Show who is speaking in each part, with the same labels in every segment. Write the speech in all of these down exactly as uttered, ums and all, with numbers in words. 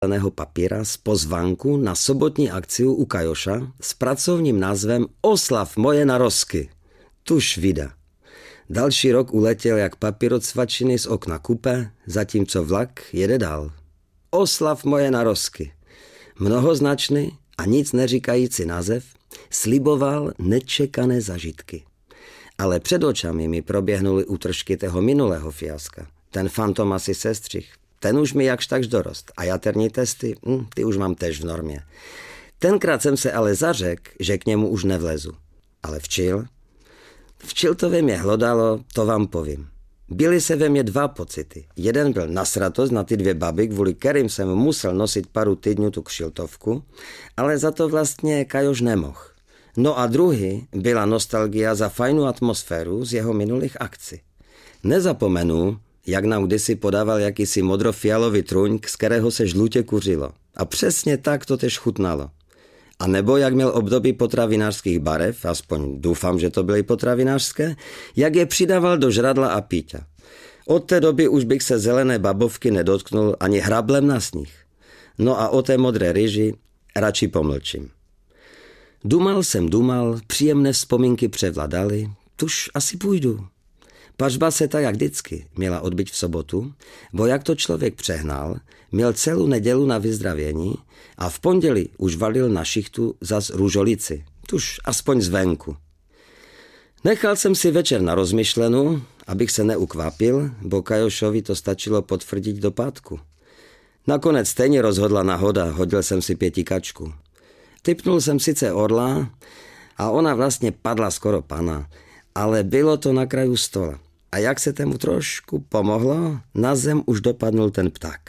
Speaker 1: papíra z pozvánku na sobotní akciu u Kajoša s pracovním názvem Oslav moje narozky. Tuž vida. Další rok uletěl jak papír od svačiny z okna kupe, zatímco vlak jede dál. Oslav moje narozky. Mnohoznačný a nic neříkající název sliboval nečekané zažitky. Ale před očami mi proběhnuly útržky toho minulého fiaska. Ten fantom asi sestřih. Ten už mi jakž takž dorost. A jaterní testy, hm, ty už mám tež v normě. Tenkrát jsem se ale zařekl, že k němu už nevlezu. Ale včil? Včil to ve mě hlodalo, to vám povím. Byly se ve mně dva pocity. Jeden byl nasratost na ty dvě baby, kvůli kterým jsem musel nosit paru týdňů tu kšiltovku, ale za to vlastně Kajoš nemohl. No a druhý byla nostalgia za fajnou atmosféru z jeho minulých akcí. Nezapomenu, jak nám kdysi podával jakýsi modrofialový truňk, z kterého se žlutě kuřilo. A přesně tak to tež chutnalo. A nebo jak měl období potravinářských barev, aspoň doufám, že to byly potravinářské, jak je přidával do žradla a píťa. Od té doby už bych se zelené babovky nedotknul ani hrablem na sníh. No a o té modré ryži radši pomlčím. Dumal jsem dumal, příjemné vzpomínky převladaly, tuž asi půjdu. Pařba se tak jak vždycky měla odbyť v sobotu, bo jak to člověk přehnal, měl celou nedělu na vyzdravění a v pondělí už valil na šichtu zas růžolici, tuž aspoň zvenku. Nechal jsem si večer na rozmyšlenou, abych se neukvapil, bo Kajošovi to stačilo potvrdit do pátku. Nakonec stejně rozhodla náhoda, hodil jsem si pětikačku. Tipnul jsem sice orla a ona vlastně padla skoro pana, ale bylo to na kraju stola. A jak se tomu trošku pomohlo, na zem už dopadnul ten pták.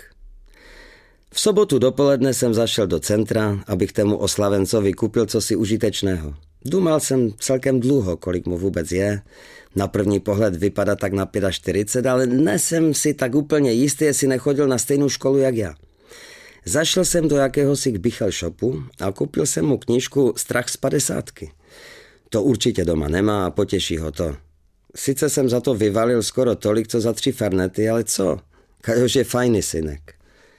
Speaker 1: V sobotu dopoledne jsem zašel do centra, abych tému oslavencovi koupil cosi užitečného. Dumal jsem celkem dlouho, kolik mu vůbec je. Na první pohled vypadá tak na čtyřicet pět, ale nesem si tak úplně jistý, jestli nechodil na stejnou školu jak já. Zašel jsem do jakéhosi Bichel shopu a koupil jsem mu knížku Strach z padesátky. To určitě doma nemá a potěší ho to. Sice jsem za to vyvalil skoro tolik, co za tři fernety, ale co? Kajoš je fajný synek.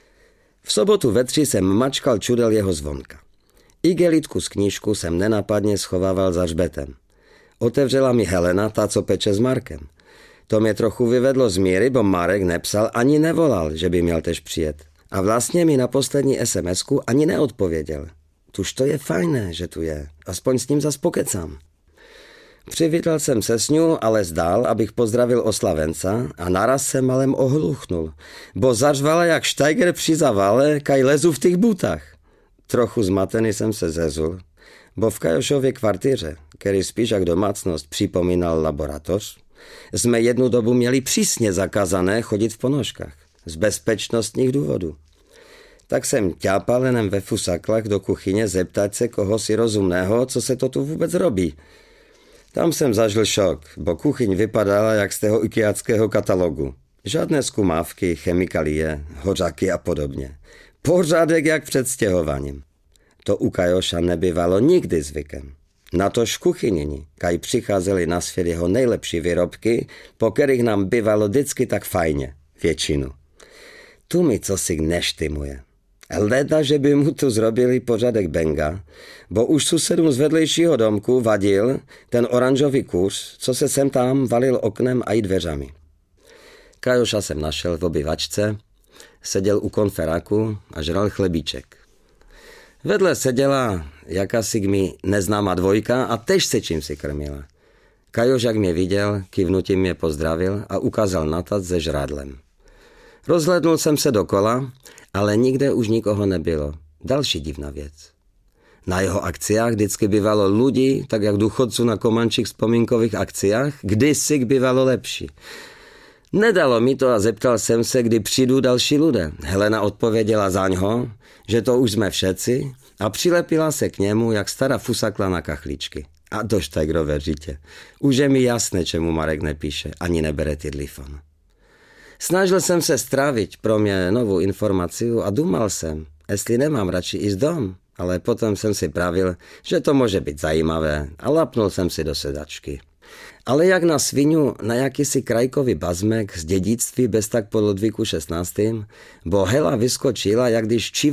Speaker 1: V sobotu ve tři jsem mačkal čudel jeho zvonka. Igelitku z knížku jsem nenápadně schovával za hřbetem. Otevřela mi Helena, ta, co peče s Markem. To mě trochu vyvedlo z míry, bo Marek nepsal ani nevolal, že by měl tež přijet. A vlastně mi na poslední SMSku ani neodpověděl. Tuž to je fajné, že tu je. Aspoň s ním zas pokecám. Přivítal jsem se s ňu, ale zdál, abych pozdravil oslavenca a naraz se malem ohluchnul, bo zařvala jak štajger při zavale, kaj lezu v těch butách. Trochu zmatený jsem se zezul, bo v Kajošově kvartíře, který spíš jak domácnost připomínal laboratoř, jsme jednu dobu měli přísně zakázané chodit v ponožkách, z bezpečnostních důvodů. Tak jsem ťápal jenom ve fusaklách do kuchyně zeptat se koho si rozumného, co se to tu vůbec robí. Tam jsem zažil šok, bo kuchyň vypadala jak z toho ikiáckého katalogu. Žádné zkumávky, chemikalie, hořaky a podobně. Pořádek jak před stěhováním. To u Kajoša nebyvalo nikdy zvykem. Natož kuchyněni, kaj přicházeli na svět jeho nejlepší výrobky, po kterých nám bývalo vždycky tak fajně, většinu. Tu mi cosi neštimuje. Leda, že by mu tu zrobili pořádek benga, bo už susedům z vedlejšího domku vadil ten oranžový kurz, co se sem tam valil oknem a i dveřami. Kajoša jsem našel v obyvačce, seděl u konferáku a žral chlebíček. Vedle seděla jakási mi neznámá dvojka a tež se čím si krmila. Kajoš, jak mě viděl, kivnutím mě pozdravil a ukázal na tac se žrádlem. Rozhlédnul jsem se dokola, ale nikde už nikoho nebylo. Další divná věc. Na jeho akciách vždycky bývalo lidí, tak jak důchodců na komančích vzpomínkových akciách, kdysi bývalo lepší. Nedalo mi to a zeptal jsem se, kdy přijdou další lidé. Helena odpověděla zaňho, že to už jsme všetci a přilepila se k němu, jak stará fusakla na kachličky. A do štajgrové žitě. Už je mi jasné, čemu Marek nepíše, ani nebere telefon. Snažil jsem se strávit pro mě novou informaci a dumal jsem, jestli nemám radši jít dom, ale potom jsem si pravil, že to může být zajímavé a lapnul jsem si do sedačky. Ale jak na svinu na jakýsi krajkový bazmek z dědictví bez tak po Ludvíku šestnáctém, bo hela vyskočila, jak když